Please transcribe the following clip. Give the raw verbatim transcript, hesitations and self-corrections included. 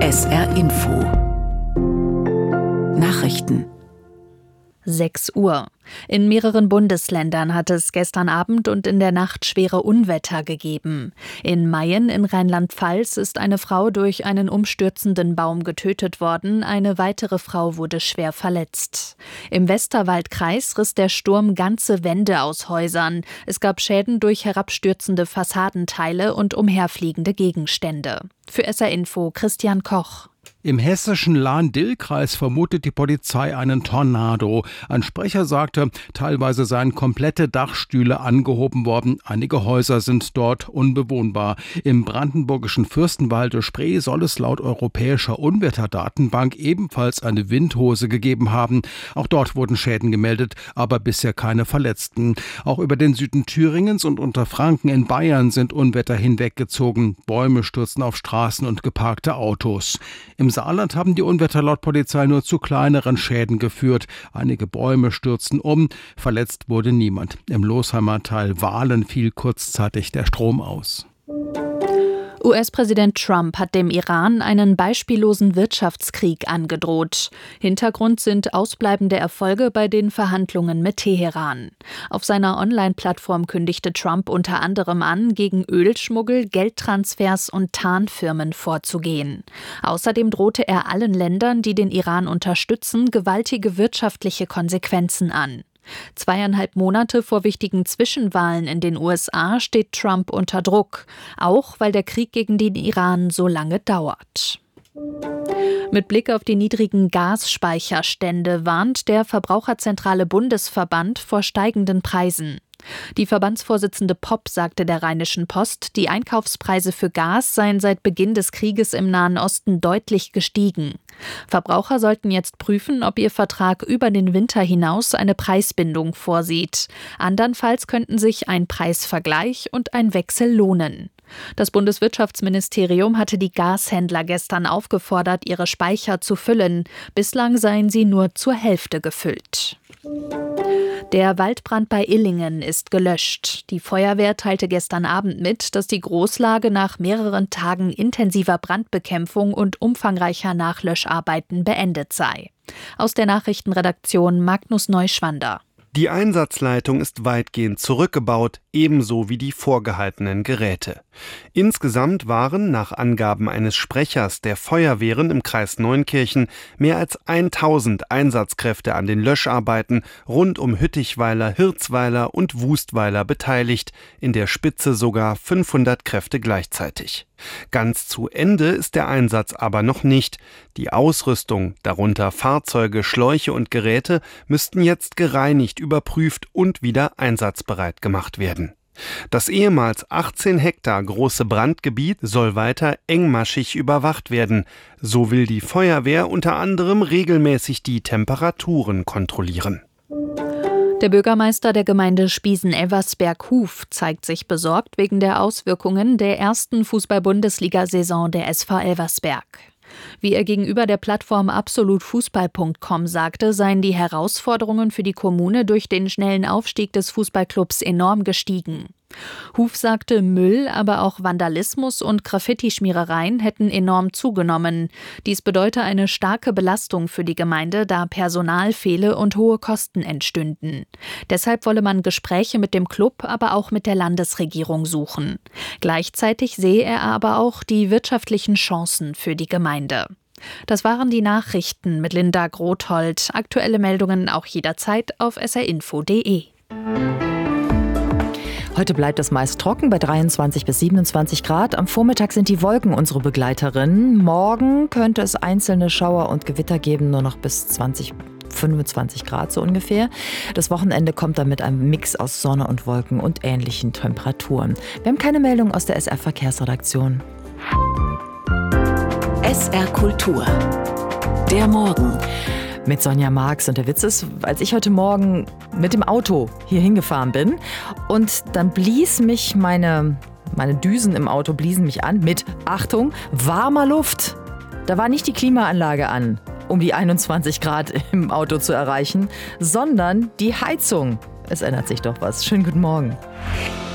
S R Info Nachrichten. sechs Uhr. In mehreren Bundesländern hat es gestern Abend und in der Nacht schwere Unwetter gegeben. In Mayen in Rheinland-Pfalz ist eine Frau durch einen umstürzenden Baum getötet worden. Eine weitere Frau wurde schwer verletzt. Im Westerwaldkreis riss der Sturm ganze Wände aus Häusern. Es gab Schäden durch herabstürzende Fassadenteile und umherfliegende Gegenstände. Für S R Info Christian Koch. Im hessischen Lahn-Dill-Kreis vermutet die Polizei einen Tornado. Ein Sprecher sagte, teilweise seien komplette Dachstühle angehoben worden. Einige Häuser sind dort unbewohnbar. Im brandenburgischen Fürstenwalde-Spree soll es laut europäischer Unwetterdatenbank ebenfalls eine Windhose gegeben haben. Auch dort wurden Schäden gemeldet, aber bisher keine Verletzten. Auch über den Süden Thüringens und Unterfranken in Bayern sind Unwetter hinweggezogen. Bäume stürzen auf Straßen und geparkte Autos. Im Saarland haben die Unwetter laut Polizei nur zu kleineren Schäden geführt. Einige Bäume stürzten um, verletzt wurde niemand. Im Losheimer Teil Wahlen fiel kurzzeitig der Strom aus. U S-Präsident Trump hat dem Iran einen beispiellosen Wirtschaftskrieg angedroht. Hintergrund sind ausbleibende Erfolge bei den Verhandlungen mit Teheran. Auf seiner Online-Plattform kündigte Trump unter anderem an, gegen Ölschmuggel, Geldtransfers und Tarnfirmen vorzugehen. Außerdem drohte er allen Ländern, die den Iran unterstützen, gewaltige wirtschaftliche Konsequenzen an. Zweieinhalb Monate vor wichtigen Zwischenwahlen in den U S A steht Trump unter Druck, auch weil der Krieg gegen den Iran so lange dauert. Mit Blick auf die niedrigen Gasspeicherstände warnt der Verbraucherzentrale Bundesverband vor steigenden Preisen. Die Verbandsvorsitzende Popp sagte der Rheinischen Post, die Einkaufspreise für Gas seien seit Beginn des Krieges im Nahen Osten deutlich gestiegen. Verbraucher sollten jetzt prüfen, ob ihr Vertrag über den Winter hinaus eine Preisbindung vorsieht. Andernfalls könnten sich ein Preisvergleich und ein Wechsel lohnen. Das Bundeswirtschaftsministerium hatte die Gashändler gestern aufgefordert, ihre Speicher zu füllen. Bislang seien sie nur zur Hälfte gefüllt. Der Waldbrand bei Illingen ist gelöscht. Die Feuerwehr teilte gestern Abend mit, dass die Großlage nach mehreren Tagen intensiver Brandbekämpfung und umfangreicher Nachlöscharbeiten beendet sei. Aus der Nachrichtenredaktion Magnus Neuschwander. Die Einsatzleitung ist weitgehend zurückgebaut, ebenso wie die vorgehaltenen Geräte. Insgesamt waren, nach Angaben eines Sprechers der Feuerwehren im Kreis Neunkirchen, mehr als tausend Einsatzkräfte an den Löscharbeiten rund um Hüttichweiler, Hirzweiler und Wustweiler beteiligt, in der Spitze sogar fünfhundert Kräfte gleichzeitig. Ganz zu Ende ist der Einsatz aber noch nicht. Die Ausrüstung, darunter Fahrzeuge, Schläuche und Geräte, müssten jetzt gereinigt, überprüft und wieder einsatzbereit gemacht werden. Das ehemals achtzehn Hektar große Brandgebiet soll weiter engmaschig überwacht werden. So will die Feuerwehr unter anderem regelmäßig die Temperaturen kontrollieren. Der Bürgermeister der Gemeinde Spiesen-Elversberg-Huf zeigt sich besorgt wegen der Auswirkungen der ersten Fußball-Bundesliga-Saison der S V Elversberg. Wie er gegenüber der Plattform absolut fußball punkt com sagte, seien die Herausforderungen für die Kommune durch den schnellen Aufstieg des Fußballclubs enorm gestiegen. Huf sagte, Müll, aber auch Vandalismus und Graffiti-Schmierereien hätten enorm zugenommen. Dies bedeute eine starke Belastung für die Gemeinde, da Personal fehle und hohe Kosten entstünden. Deshalb wolle man Gespräche mit dem Club, aber auch mit der Landesregierung suchen. Gleichzeitig sehe er aber auch die wirtschaftlichen Chancen für die Gemeinde. Das waren die Nachrichten mit Linda Grothold. Aktuelle Meldungen auch jederzeit auf s r info punkt d e. Heute bleibt es meist trocken bei dreiundzwanzig bis siebenundzwanzig Grad. Am Vormittag sind die Wolken unsere Begleiterinnen. Morgen könnte es einzelne Schauer und Gewitter geben, nur noch bis zwanzig, fünfundzwanzig Grad so ungefähr. Das Wochenende kommt dann mit einem Mix aus Sonne und Wolken und ähnlichen Temperaturen. Wir haben keine Meldung aus der S R-Verkehrsredaktion. S R Kultur. Der Morgen. Mit Sonja Marx. Und der Witz ist, als ich heute Morgen mit dem Auto hier hingefahren bin und dann blies mich meine, meine Düsen im Auto bliesen mich an mit, Achtung, warmer Luft. Da war nicht die Klimaanlage an, um die einundzwanzig Grad im Auto zu erreichen, sondern die Heizung. Es ändert sich doch was. Schönen guten Morgen.